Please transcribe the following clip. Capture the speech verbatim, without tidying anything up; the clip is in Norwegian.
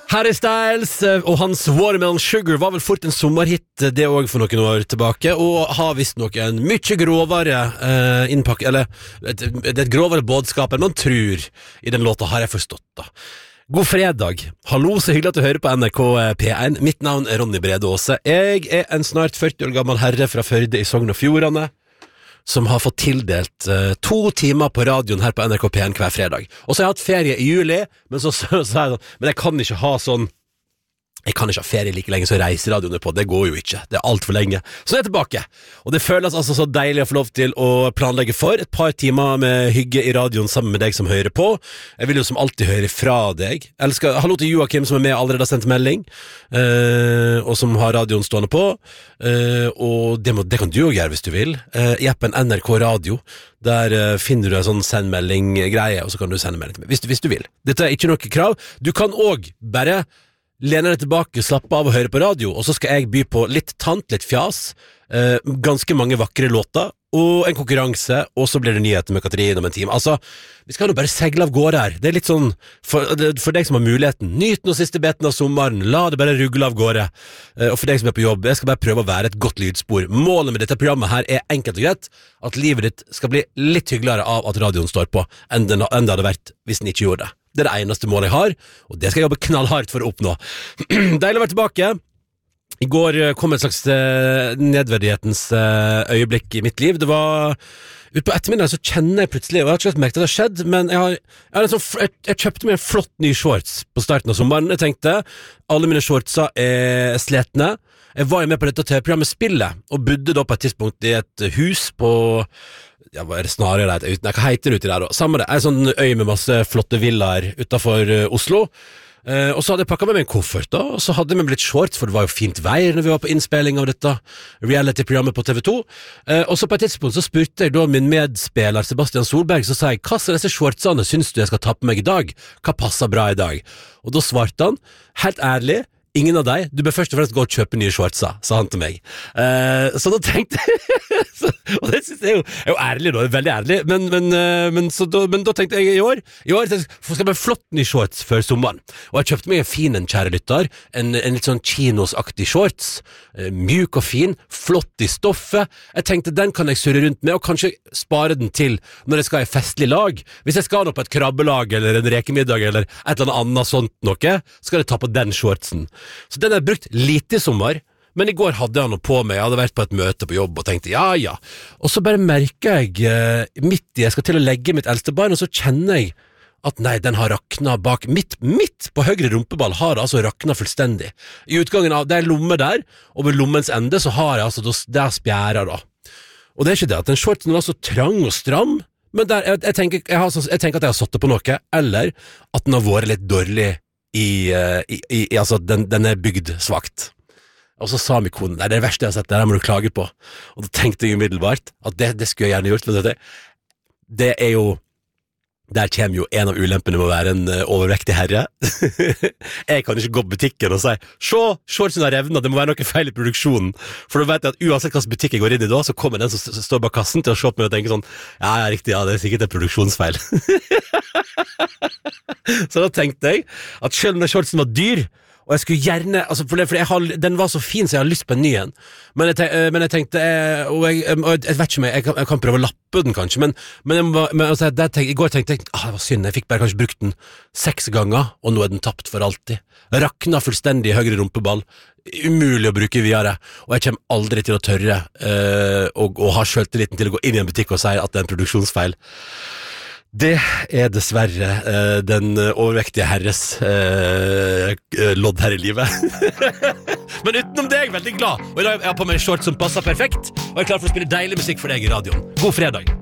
Harry Styles og hans Watermelon Sugar var vel fort en sommerhit det også for noen år tilbake, og har visst nok en mye grovere eh, innpakke, eller et, et, et grovere bådskap enn man tror i den låta, har jeg forstått da. God fredag, hallo, så hyggelig at du hører på N R K P en. Mitt navn er Ronny Brede Aase. Jeg er en snart førti år gammel herre fra Førde i Sogn og Fjordane, som har fått tildelt uh, to timer på radioen her på N R K P en hver fredag. Og så har jeg hatt ferie i juli, men så, så, så er det sånn, men jeg kan ikke ha sånn, jeg kan ikke ha ferie like lenge så reiser radioen på, det går jo ikke, det er alt for lenge. Så jeg er tilbake, og det føles altså så deilig å få lov til å planlegge for et par timer med hygge i radioen sammen med deg som hører på. Jeg vil jo som alltid høre fra deg. Jeg elsker, hallo til Joakim som er med og allerede har sendt melding, uh, og som har radioen stående på, uh, og det, må, det kan du jo gjøre hvis du vil. Uh, I appen N R K Radio, der uh, finner du en sånn sendmelding-greie, og så kan du sende melding til meg, hvis, hvis du vil. Dette er ikke noe krav. Du kan også bare lene deg tilbake, slappe av og høre på radio, og så skal jeg by på litt tant, litt fjas, eh, ganske mange vakre låter, og en konkurranse, og så blir det nyheter med Katarina om en time. Altså, vi skal jo bare segle av gårde her. Det er litt sånn, for, for deg som har muligheten, nyt den siste beten av sommeren, la det bare rugle av gårde. Eh, og for deg som er på jobb, jeg skal bare prøve å være et godt lydspor. Målet med dette programmet her er enkelt og greit, at livet ditt skal bli litt hyggeligere av at radioen står på, enn det, enn det hadde vært hvis den ikke gjorde det. Det er det eneste målet jeg har, og det skal jeg jobbe knallhardt for å oppnå. Deilig å være tilbake. I går kom et slags eh, nedverdighetens eh, øyeblikk i mitt liv. Det var ut på ettermiddagen så kjenner jeg plutselig, og jeg har ikke merket at det har skjedd, men jeg, har, jeg, har sånn, jeg, jeg kjøpte meg en flott ny shorts på starten av sommeren. Jeg tenkte, alle mine shortser er sletne. Jeg var jo med på dette T V-programmet Spillet, og bodde da på et tidspunkt i et hus på, ja, hva er det snarere der, uten, hva heter det uti der da? Samme det, en sånn øy med masse flotte villaer utenfor uh, Oslo. Uh, og så hadde jeg pakket med meg en koffert da, og så hadde jeg med meg litt shorts, for det var jo fint vær når vi var på innspilling av dette reality-programmet på T V to. Uh, og så på et tidspunkt så spurte jeg da min medspiller Sebastian Solberg, så sa jeg, hva er disse shortsene synes du jeg skal ta på meg i dag? Hva passer bra i dag? Og da svarte han, helt ærlig, ingen av deg, du bør først og fremst gå og kjøpe nye shortser, sa han til meg. Uh, så da tenkte jeg, og det synes jeg jo, er jo ærlig da, veldig ærlig, men, men, uh, men, så da, men da tenkte jeg i år, i år tenkte jeg, skal jeg bare flott nye shorts før sommeren. Og jeg kjøpte meg en fin, en kjære lytter, en, en litt sånn chinosaktig shorts, uh, mjuk og fin, flott i stoffet. Jeg tenkte, den kan jeg surre rundt med, og kanskje spare den til når jeg skal i festlig lag. Hvis jeg skal nå på et krabbelag, eller en rekemiddag, eller et eller annet sånt noe, skal jeg ta på den shortsen. Så den har jeg brukt lite i sommer, men i går hadde jeg noe på meg, jeg hadde vært på et møte på jobb og tenkte, ja, ja. Og så bare merker jeg, eh, midt i, jeg skal til å legge mitt eldste barn, og så kjenner jeg at nei, den har raknet bak, midt, midt på høyre rumpeball har det altså raknet fullstendig. I utgangen av, det er lomme der, og ved lommens ende så har jeg altså, det er spjærer da. Og det er ikke det at den shorten var så trang og stram, men der, jeg, jeg, tenker, jeg, har, jeg tenker at jeg har satt det på noe, eller at den har vært litt dårlig I, i, i, altså den, den er bygd svagt. Og så sa min kone, nei, det er det verste jeg har sett, det her må du klage på. Og da tenkte jeg umiddelbart at det, det skulle jeg gjerne gjort, men det, det er jo, der kommer jo en av ulempene med å være en uh, overvektig herre. Jeg kan ikke gå på butikken og si, se, shortsen har revnet, det må være noe feil i produksjonen. For da vet jeg at uansett hvilken butikk jeg går inn i da, så kommer den som står bak kassen til å se på meg og tenke sånn, ja, ja, riktig, ja, det er sikkert en produksjonsfeil. Så da tenkte jeg at selv om den shortsen var dyr, og jeg skulle gjerne, altså for, det, for jeg har, den var så fin så jeg har lyst på en ny en, men jeg, tenk, men jeg tenkte, og jeg, og jeg vet ikke om jeg, jeg, kan, jeg kan prøve å lappe den kanskje, men, men, jeg, men altså, der tenk, i går tenkte jeg, ah, det var synd, jeg fikk bare kanskje brukt den seks ganger, og nå er den tapt for alltid. Rakna fullstendig i høyre rumpeball, umulig å bruke videre, og jeg kommer aldri til å tørre uh, og, og ha selvtilliten til å gå inn i en butikk og si at det er en produksjonsfeil. Det er dessverre uh, den overvektige herres uh, lodd her i livet. Men utenom det er jeg veldig glad, og i dag er jeg på meg en short som passer perfekt, og jeg er klar for å spille deilig musikk for deg i radioen. God fredag!